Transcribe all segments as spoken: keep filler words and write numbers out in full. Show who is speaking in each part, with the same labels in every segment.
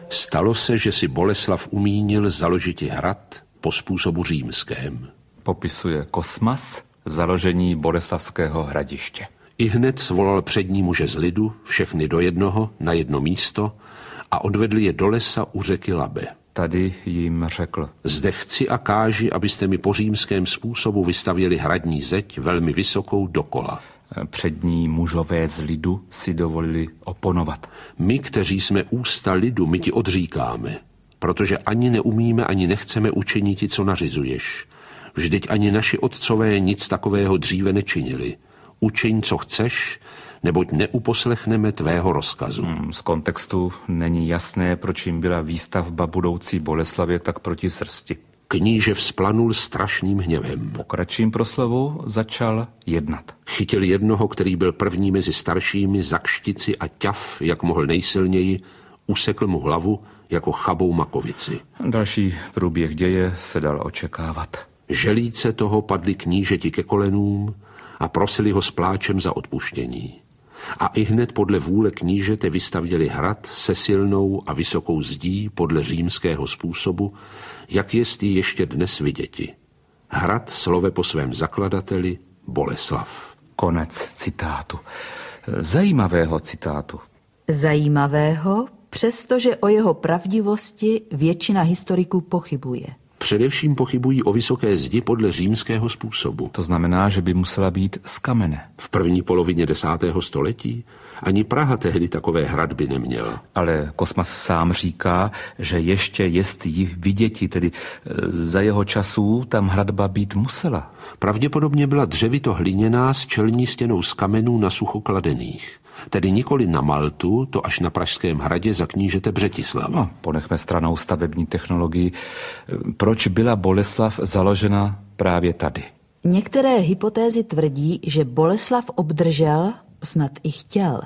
Speaker 1: Stalo se, že si Boleslav umínil založiti hrad po způsobu římském.
Speaker 2: Popisuje Kosmas založení Boleslavského hradiště.
Speaker 1: Ihned svolal přední muže z lidu, všechny do jednoho, na jedno místo a odvedl je do lesa u řeky Labe.
Speaker 2: Tady jim řekl:
Speaker 1: Zde chci a káži, abyste mi po římském způsobu vystavěli hradní zeď velmi vysokou dokola.
Speaker 2: Přední mužové z lidu si dovolili oponovat.
Speaker 1: My, kteří jsme ústa lidu, my ti odříkáme, protože ani neumíme, ani nechceme učinit ti, co nařizuješ. Vždyť ani naši otcové nic takového dříve nečinili. Učiň, co chceš, neboť neuposlechneme tvého rozkazu.
Speaker 2: Hmm, z kontextu není jasné, proč jim byla výstavba budoucí Boleslavě tak proti srsti.
Speaker 1: Kníže vzplanul strašným hněvem.
Speaker 2: Po kratším proslovu začal jednat.
Speaker 1: Chytil jednoho, který byl první mezi staršími, za kštici a ťaf, jak mohl nejsilněji, usekl mu hlavu jako chabou makovici.
Speaker 2: Další průběh děje se dal očekávat.
Speaker 1: Želíce toho padli knížeti ke kolenům a prosili ho s pláčem za odpuštění. A ihned podle vůle knížete vystavěli hrad se silnou a vysokou zdí podle římského způsobu, jak jest ji ještě dnes viděti. Hrad slove po svém zakladateli Boleslav.
Speaker 2: Konec citátu. Zajímavého citátu.
Speaker 3: Zajímavého, přestože o jeho pravdivosti většina historiků pochybuje.
Speaker 1: Především pochybují o vysoké zdi podle římského způsobu.
Speaker 2: To znamená, že by musela být z kamene.
Speaker 1: V první polovině desátého století ani Praha tehdy takové hradby neměla.
Speaker 2: Ale Kosmas sám říká, že ještě jest jí viděti, tedy za jeho časů tam hradba být musela.
Speaker 1: Pravděpodobně byla dřevito hliněná s čelní stěnou z kamenů na sucho kladených. Tedy nikoli na Maltu, to až na Pražském hradě za knížete Břetislava.
Speaker 2: No, ponechme stranou stavební technologii. Proč byla Boleslav založena právě tady?
Speaker 3: Některé hypotézy tvrdí, že Boleslav obdržel, snad i chtěl,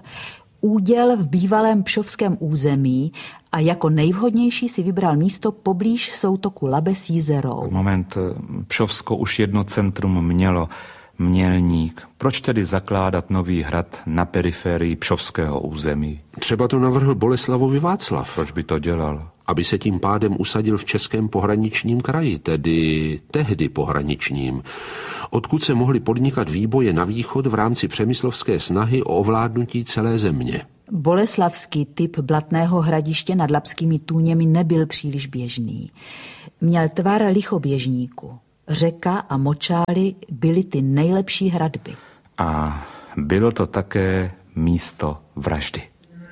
Speaker 3: úděl v bývalém pšovském území a jako nejvhodnější si vybral místo poblíž soutoku Labe s Jizerou.
Speaker 2: Moment, Pšovsko už jedno centrum mělo, Mělník. Proč tedy zakládat nový hrad na periferii pšovského území?
Speaker 1: Třeba to navrhl Boleslavovi Václav.
Speaker 2: Proč by to dělal?
Speaker 1: Aby se tím pádem usadil v českém pohraničním kraji, tedy tehdy pohraničním, odkud se mohly podnikat výboje na východ v rámci přemyslovské snahy o ovládnutí celé země.
Speaker 3: Boleslavský typ blatného hradiště nad Labskými tůněmi nebyl příliš běžný. Měl tvar lichoběžníku. Řeka a močály byly ty nejlepší hradby.
Speaker 2: A bylo to také místo vraždy.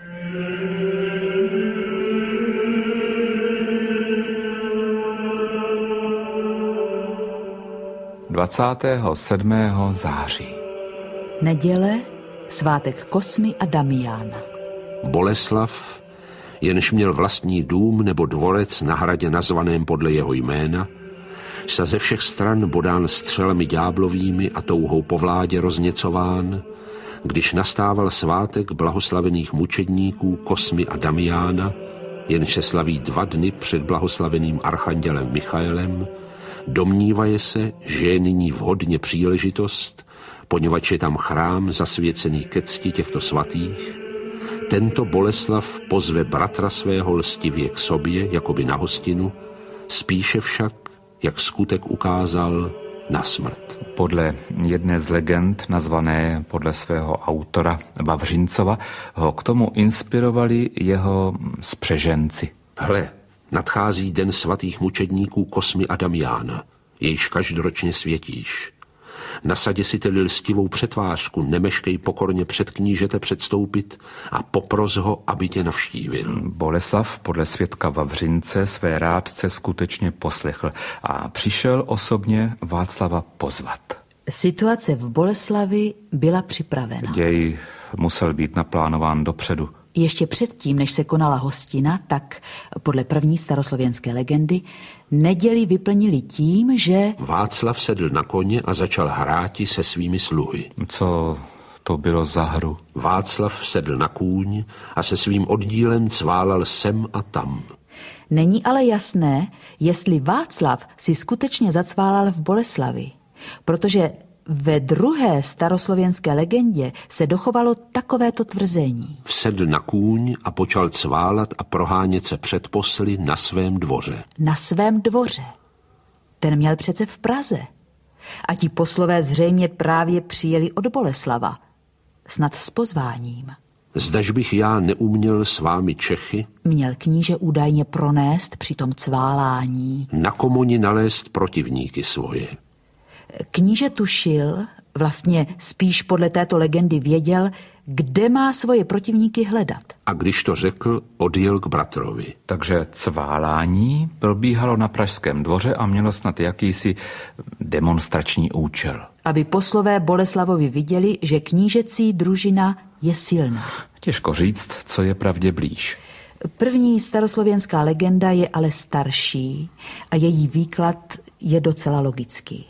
Speaker 2: dvacátého sedmého září.
Speaker 3: Neděle, svátek Kosmy a Damiána.
Speaker 1: Boleslav, jenž měl vlastní dům nebo dvorec na hradě nazvaném podle jeho jména, se ze všech stran bodán střelami ďáblovými a touhou po vládě rozněcován, když nastával svátek blahoslavených mučedníků Kosmy a Damiána, jenž se slaví dva dny před blahoslaveným archandělem Michaelem, domnívaje se, že je nyní vhodně příležitost, poněvadž je tam chrám zasvěcený ke cti těchto svatých. Tento Boleslav pozve bratra svého lstivě k sobě, jakoby na hostinu, spíše však, jak skutek ukázal, na smrt.
Speaker 2: Podle jedné z legend, nazvané podle svého autora Vavřincova, ho k tomu inspirovali jeho spřeženci.
Speaker 1: Hle, nadchází den svatých mučedníků Kosmy a Damiána, jejž každoročně světíš. Nasadě si tedy lstivou přetvářku, nemeškej pokorně před knížete předstoupit a popros ho, aby tě navštívil.
Speaker 2: Boleslav podle svědka Vavřince své rádce skutečně poslechl a přišel osobně Václava pozvat.
Speaker 3: Situace v Boleslavi byla připravena.
Speaker 2: Děj musel být naplánován dopředu.
Speaker 3: Ještě předtím, než se konala hostina, tak podle první staroslověnské legendy neděli vyplnili tím, že
Speaker 1: Václav sedl na koně a začal hráti se svými sluhy.
Speaker 2: Co to bylo za hru?
Speaker 1: Václav sedl na kůň a se svým oddílem cválal sem a tam.
Speaker 3: Není ale jasné, jestli Václav si skutečně zacválal v Boleslavi, protože Ve druhé staroslovenské legendě se dochovalo takovéto tvrzení.
Speaker 1: Vsedl na kůň a počal cválat a prohánět se před posly na svém dvoře.
Speaker 3: Na svém dvoře. Ten měl přece v Praze. A ti poslové zřejmě právě přijeli od Boleslava. Snad s pozváním.
Speaker 1: Zdaž bych já neuměl s vámi Čechy,
Speaker 3: měl kníže údajně pronést při tom cválání.
Speaker 1: Na komoni nalézt protivníky svoje.
Speaker 3: Kníže tušil, vlastně spíš podle této legendy věděl, kde má svoje protivníky hledat.
Speaker 1: A když to řekl, odjel k bratrovi.
Speaker 2: Takže cválání probíhalo na pražském dvoře a mělo snad jakýsi demonstrační účel.
Speaker 3: Aby poslové Boleslavovi viděli, že knížecí družina je silná.
Speaker 2: Těžko říct, co je pravdě blíž.
Speaker 3: První staroslověnská legenda je ale starší a její výklad je docela logický.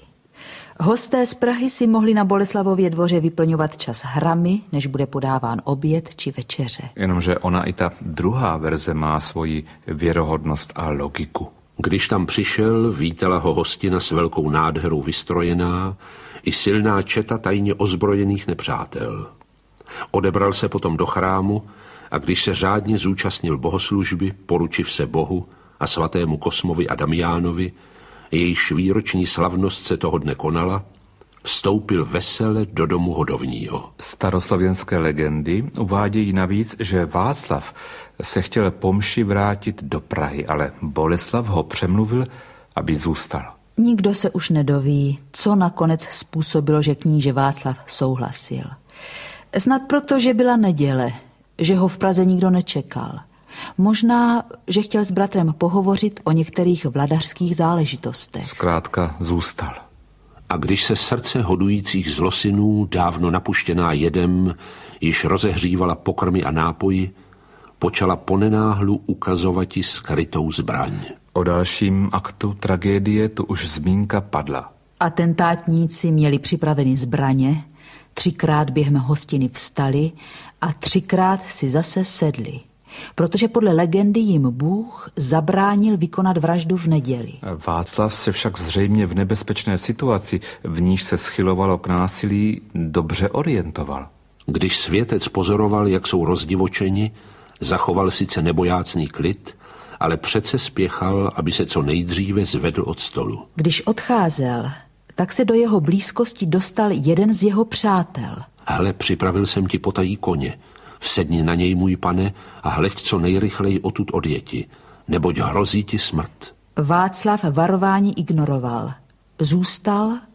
Speaker 3: Hosté z Prahy si mohli na Boleslavově dvoře vyplňovat čas hrami, než bude podáván oběd či večeře.
Speaker 2: Jenomže ona i ta druhá verze má svoji věrohodnost a logiku.
Speaker 1: Když tam přišel, vítala ho hostina s velkou nádherou vystrojená i silná četa tajně ozbrojených nepřátel. Odebral se potom do chrámu a když se řádně zúčastnil bohoslužby, poručiv se Bohu a svatému Kosmovi a Damiánovi, jejíž výroční slavnost se toho dne konala, vstoupil vesele do domu hodovního.
Speaker 2: Staroslovenské legendy uvádějí navíc, že Václav se chtěl po mši vrátit do Prahy, ale Boleslav ho přemluvil, aby zůstal.
Speaker 3: Nikdo se už nedoví, co nakonec způsobilo, že kníže Václav souhlasil. Snad proto, že byla neděle, že ho v Praze nikdo nečekal. Možná, že chtěl s bratrem pohovořit o některých vladařských záležitostech.
Speaker 2: Zkrátka zůstal.
Speaker 1: A když se srdce hodujících zlosinů, dávno napuštěná jedem, již rozehřívala pokrmy a nápoji, počala ponenáhlu ukazovati skrytou zbraň.
Speaker 2: O dalším aktu tragédie tu už zmínka padla.
Speaker 3: Atentátníci měli připraveny zbraně, třikrát během hostiny vstali a třikrát si zase sedli. Protože podle legendy jim Bůh zabránil vykonat vraždu v neděli.
Speaker 2: Václav se však zřejmě v nebezpečné situaci, v níž se schylovalo k násilí, dobře orientoval.
Speaker 1: Když světec pozoroval, jak jsou rozdivočeni, zachoval sice nebojácný klid, ale přece spěchal, aby se co nejdříve zvedl od stolu.
Speaker 3: Když odcházel, tak se do jeho blízkosti dostal jeden z jeho přátel.
Speaker 1: Hele, připravil jsem ti potají koně. Vsedni na něj, můj pane, a hleď co nejrychleji odtud odjeti, neboť hrozí ti smrt.
Speaker 3: Václav varování ignoroval. Zůstal